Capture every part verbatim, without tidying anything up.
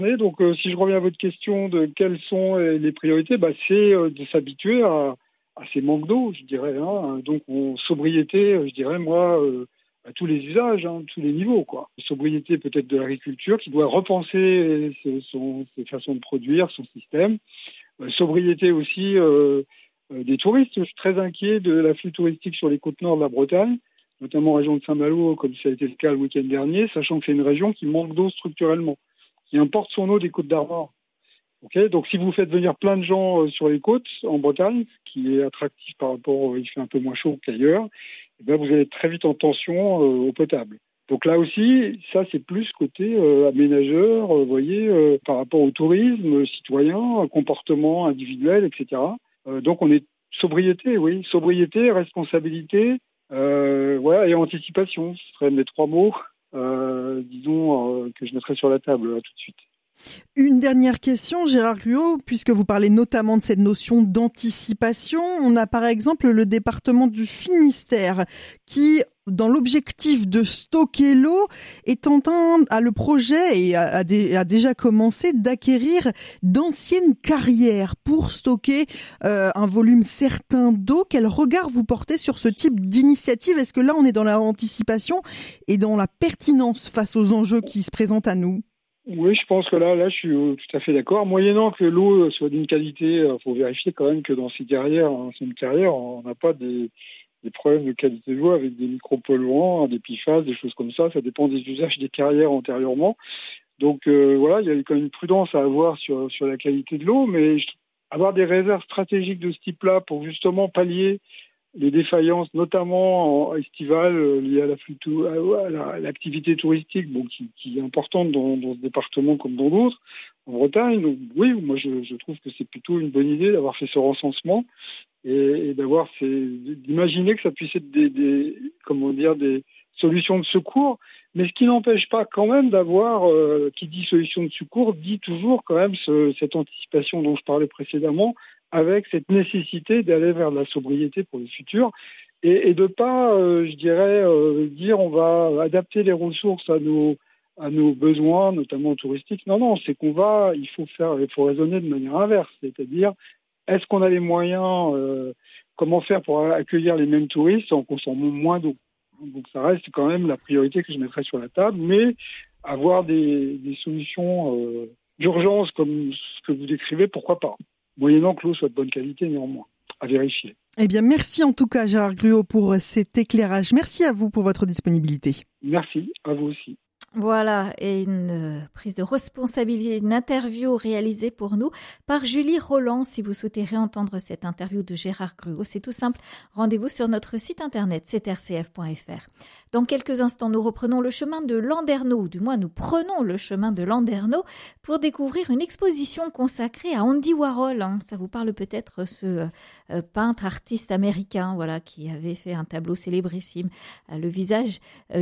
Et donc, euh, si je reviens à votre question de quelles sont les priorités, bah, c'est euh, de s'habituer à, à ces manques d'eau, je dirais. Hein. Donc, on, sobriété, je dirais, moi, euh, à tous les usages, hein, tous les niveaux, quoi. Sobriété peut-être de l'agriculture qui doit repenser ses, son, ses façons de produire, son système. Euh, sobriété aussi euh, euh, des touristes. Je suis très inquiet de l'afflux touristique sur les côtes nord de la Bretagne, notamment en région de Saint-Malo, comme ça a été le cas le week-end dernier, sachant que c'est une région qui manque d'eau structurellement, qui importe son eau des Côtes d'Armor. Okay, donc si vous faites venir plein de gens euh, sur les côtes en Bretagne, ce qui est attractif par rapport, euh, il fait un peu moins chaud qu'ailleurs, eh bien, vous allez être très vite en tension euh, eau potable. Donc là aussi, ça c'est plus côté euh, aménageur, euh, voyez, euh, par rapport au tourisme, citoyen, comportement individuel, et cetera. Euh, donc on est sobriété, oui, sobriété, responsabilité, euh, voilà, et anticipation. Ce seraient mes trois mots, euh, disons, euh, que je mettrais sur la table là, tout de suite. Une dernière question, Gérard Gruaud, puisque vous parlez notamment de cette notion d'anticipation. On a par exemple le département du Finistère qui, dans l'objectif de stocker l'eau, est en train, a le projet et a, a, dé, a déjà commencé d'acquérir d'anciennes carrières pour stocker euh, un volume certain d'eau. Quel regard vous portez sur ce type d'initiative ? Est-ce que là, on est dans l'anticipation et dans la pertinence face aux enjeux qui se présentent à nous ? Oui, je pense que là, là, je suis tout à fait d'accord. Moyennant que l'eau soit d'une qualité, il faut vérifier quand même que dans ces carrières, dans ces carrières, on n'a pas des, des problèmes de qualité de l'eau avec des micropolluants, des P F A S, des choses comme ça. Ça dépend des usages des carrières antérieurement. Donc euh, voilà, il y a quand même une prudence à avoir sur sur la qualité de l'eau, mais je, avoir des réserves stratégiques de ce type-là pour justement pallier les défaillances, notamment estivales, euh, liées à l'afflux tou- à, la, à l'activité touristique, bon, qui, qui est importante dans, dans ce département comme dans d'autres, en Bretagne. Donc oui, moi je, je trouve que c'est plutôt une bonne idée d'avoir fait ce recensement et, et d'avoir ces, d'imaginer que ça puisse être des, des, comment dire, des solutions de secours, mais ce qui n'empêche pas quand même d'avoir, euh, qui dit solution de secours, dit toujours quand même ce, cette anticipation dont je parlais précédemment, avec cette nécessité d'aller vers la sobriété pour le futur et, et de pas, euh, je dirais, euh, dire on va adapter les ressources à nos à nos besoins, notamment touristiques. Non, non, c'est qu'on va, il faut faire, il faut raisonner de manière inverse, c'est-à-dire est-ce qu'on a les moyens, euh, comment faire pour accueillir les mêmes touristes en consommant moins d'eau. Donc ça reste quand même la priorité que je mettrais sur la table, mais avoir des, des solutions euh, d'urgence comme ce que vous décrivez, pourquoi pas. Moyennant que l'eau soit de bonne qualité, néanmoins, à vérifier. Eh bien, merci en tout cas, Gérard Gruaud, pour cet éclairage. Merci à vous pour votre disponibilité. Merci, à vous aussi. Voilà, et une prise de responsabilité, une interview réalisée pour nous par Julie Roland. Si vous souhaitez réentendre cette interview de Gérard Gruaud, c'est tout simple. Rendez-vous sur notre site internet c t r c f point f r. Dans quelques instants, nous reprenons le chemin de Landerneau, ou du moins nous prenons le chemin de Landerneau pour découvrir une exposition consacrée à Andy Warhol. Hein. Ça vous parle peut-être, ce euh, peintre artiste américain, voilà, qui avait fait un tableau célébrissime, euh, le visage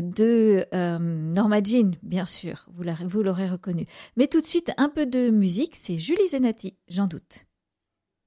de euh, Norma Jean. Bien sûr, vous, vous l'aurez reconnu. Mais tout de suite, un peu de musique, c'est Julie Zenati, j'en doute.